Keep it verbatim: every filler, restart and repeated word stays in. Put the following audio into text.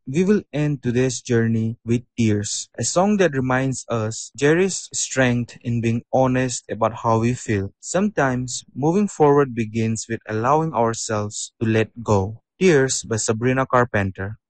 we will end today's journey with Tears, a song that reminds us Jerry's strength in being honest about how we feel. Sometimes moving forward begins with allowing ourselves to let go. Tears by Sabrina Carpenter.